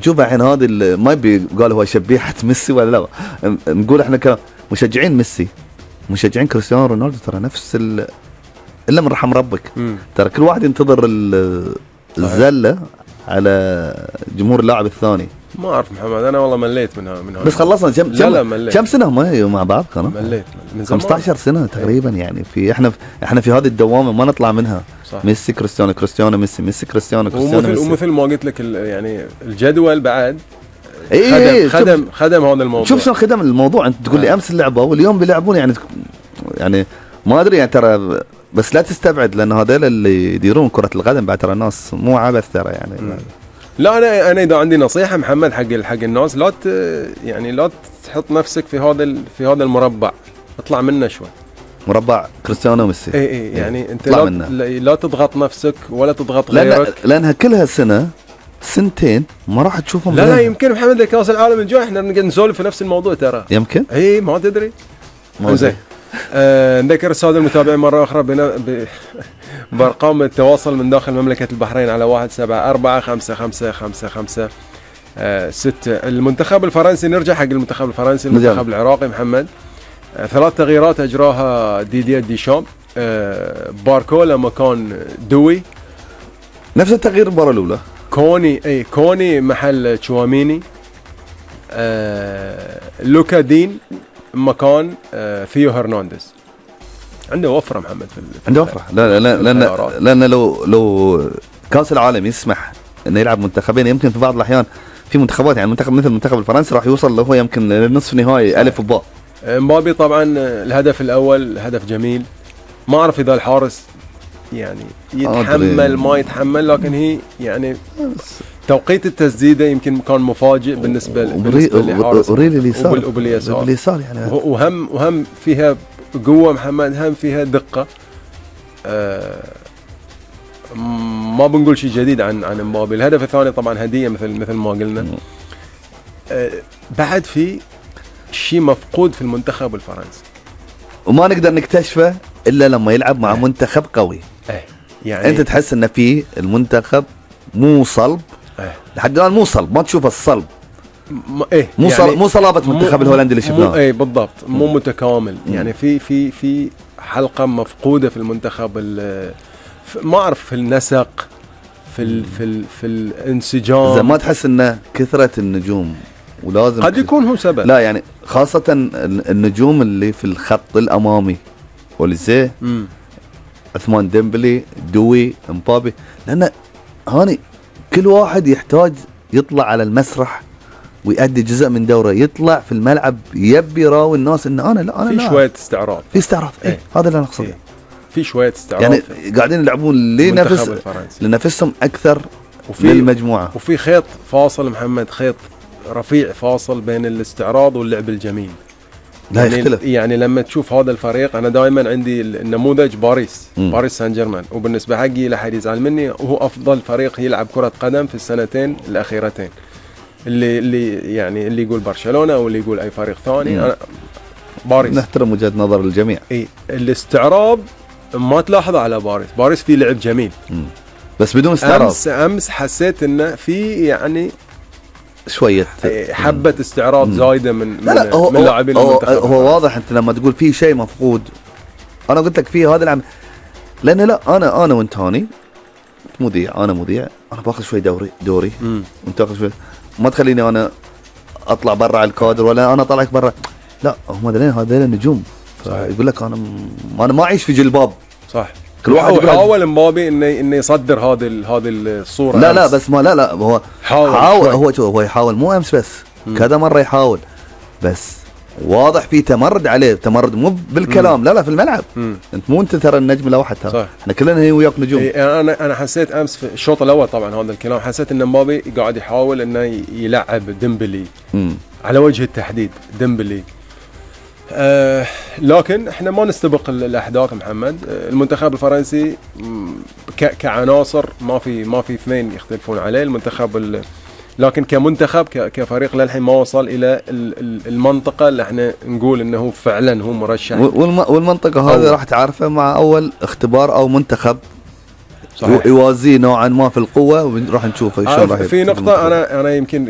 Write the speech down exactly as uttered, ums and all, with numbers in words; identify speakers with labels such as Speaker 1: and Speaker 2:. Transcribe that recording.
Speaker 1: شوف الحين هذه ما يبي قال هو شبيحة ميسي ولا لا. نقول احنا كمشجعين ميسي مشجعين كريستيانو رونالدو ترى نفس ال... الا من رحم ربك. م. ترى كل واحد ينتظر الزلة على جمهور اللاعب الثاني.
Speaker 2: ما اعرف محمد، انا والله مليت منها منها
Speaker 1: بس خلصنا كم كم كم سنه ما مع بعض كانوا
Speaker 2: مليت من
Speaker 1: خمسة عشر سنه تقريبا. يعني في احنا احنا في هذه الدوامه ما نطلع منها. صح. ميسي كريستيانو كريستيانو ميسي ميسي كريستيانو كريستيانو
Speaker 2: ومثل ميسي. ومثل ما قلت لك يعني الجدول بعد
Speaker 1: إيه
Speaker 2: خدم
Speaker 1: إيه
Speaker 2: خدم خدم هذا الموضوع.
Speaker 1: شوف شلون خدم الموضوع. انت تقول لي امس اللعبه واليوم بيلعبون يعني يعني ما ادري يعني ترى. بس لا تستبعد لان هذول اللي يديرون كره القدم بعد ترى الناس مو عبث ترى يعني. م.
Speaker 2: لا انا انا اذا عندي نصيحه محمد حق حق الناس، لا يعني لا تحط نفسك في هذا في هذا المربع، اطلع منه شوي.
Speaker 1: مربع كريستيانو وميسي.
Speaker 2: اي اي يعني انت لا, لا تضغط نفسك ولا تضغط غيرك،
Speaker 1: لانها كلها سنه سنتين ما راح تشوفهم.
Speaker 2: لا لا يمكن محمد كاس العالم الجاي احنا نقعد نسولف في نفس الموضوع ترى.
Speaker 1: يمكن
Speaker 2: اي ما تدري. زين آه نذكر الساده المتابعين مره اخرى بنا ب... بارقام التواصل من داخل مملكه البحرين على واحد سبعة أربعة خمسة خمسة خمسة خمسة آه ستة. المنتخب الفرنسي، نرجع حق المنتخب الفرنسي. المنتخب العراقي محمد آه ثلاث تغييرات اجراها ديدييه ديشام. آه باركولا مكان دوي،
Speaker 1: نفس التغيير المباراه الاولى.
Speaker 2: كوني اي كوني محل تشواميني. آه لوكا دين مكان آه ثيو هرنانديز. عنده وفره محمد في
Speaker 1: عنده وفره. لا لا لان لان لو لو كاس العالم يسمح انه يلعب منتخبين، يمكن في بعض الاحيان في منتخبات يعني منتخب مثل المنتخب الفرنسي راح يوصل له يمكن لنصف نهائي الف وباء.
Speaker 2: مبابي طبعا الهدف الاول هدف جميل. ما اعرف اذا الحارس يعني يتحمل ما يتحمل، لكن هي يعني توقيت التسديده يمكن كان مفاجئ بالنسبه بالنسبه لحارس وباليسار يعني. وهم وهم فيها قوه محمد، هم فيها دقه. آه ما بنقول شيء جديد عن عن مبابي. الهدف الثاني طبعا هديه مثل مثل ما قلنا. آه بعد في شيء مفقود في المنتخب الفرنسي
Speaker 1: وما نقدر نكتشفه الا لما يلعب مع اه. منتخب قوي.
Speaker 2: اه. يعني
Speaker 1: انت تحس ان في المنتخب مو صلب. اه. لحد الان مو صلب، ما تشوف الصلب.
Speaker 2: م... ايه
Speaker 1: مو
Speaker 2: يعني
Speaker 1: صل... مو صلابه منتخب الهولندي اللي شفناه.
Speaker 2: ايه بالضبط، مو متكامل. مم. يعني في في في حلقه مفقوده في المنتخب. ما اعرف في النسق، في ال في ال في الانسجام.
Speaker 1: اذا ما تحس انه كثره النجوم ولازم
Speaker 2: قد يكون هو سبب.
Speaker 1: لا يعني خاصه النجوم اللي في الخط الامامي اوليزيه، عثمان ديمبلي، دوي، مبابي، لان هاني كل واحد يحتاج يطلع على المسرح ويؤدي جزء من دوره، يطلع في الملعب يبي يراوي الناس ان انا لا انا
Speaker 2: في
Speaker 1: لا.
Speaker 2: شويه استعراض،
Speaker 1: في استعراض ايه. ايه هذا اللي انا اقصده. ايه.
Speaker 2: في شويه استعراض
Speaker 1: يعني قاعدين يلعبون لنفس لنفسهم اكثر وفي المجموعه.
Speaker 2: وفي خيط فاصل محمد، خيط رفيع فاصل بين الاستعراض واللعب الجميل.
Speaker 1: لا
Speaker 2: يعني
Speaker 1: يختلف.
Speaker 2: يعني لما تشوف هذا الفريق، انا دائما عندي النموذج باريس م. باريس سان جيرمان، وبالنسبه حقي لا حد يزعل مني، هو افضل فريق يلعب كره قدم في السنتين الاخيرتين. اللي اللي يعني اللي يقول برشلونه واللي يقول اي فريق ثاني، أنا باريس.
Speaker 1: نحترم وجهه نظر الجميع.
Speaker 2: اي الاستعراض ما تلاحظه على باريس، باريس فيه لعب جميل م.
Speaker 1: بس بدون استعراض.
Speaker 2: امس امس حسيت انه في يعني
Speaker 1: شويه
Speaker 2: حبه استعراض م. زايده من
Speaker 1: لا لا هو
Speaker 2: من لاعبين المنتخب.
Speaker 1: هو واضح انت لما تقول في شيء مفقود، انا قلت لك فيه هذا العام، لان لا انا انا وانت هاني مذيع، انا مذيع، انا باخذ شوي دوري دوري م. وانت تاخذ شوي، ما تخليني انا اطلع برا على الكادر ولا انا اطلعك برا. لا هم هذول هذول النجوم. يقول لك انا م... انا ما اعيش في جلباب.
Speaker 2: صح. كل واحد حاول مبابي انه انه يصدر هذه هذه الصوره.
Speaker 1: لا لا بس ما لا لا هو حاول, حاول هو هو يحاول مو امس بس م. كذا مره يحاول، بس واضح في تمرد عليه، تمرد مو بالكلام م. لا لا في الملعب. م. انت مو انت ترى النجم الاوحد ترى، احنا كلنا هي وياك نجوم.
Speaker 2: إيه انا انا حسيت امس في الشوط الاول طبعا هذا الكلام، حسيت ان مبابي قاعد يحاول انه يلعب ديمبلي م. على وجه التحديد ديمبلي. آه لكن احنا ما نستبق الاحداث محمد. آه المنتخب الفرنسي كعناصر ما في ما في اثنين يختلفون عليه. المنتخب لكن كمنتخب كفريق للحين ما وصل الى المنطقه اللي احنا نقول انه فعلا هو مرشح.
Speaker 1: والمنطقه هذه راح تعرفه مع اول اختبار او منتخب يوازيه نوعا ما في القوه، وراح نشوفه ان شاء الله.
Speaker 2: في نقطه انا انا يمكن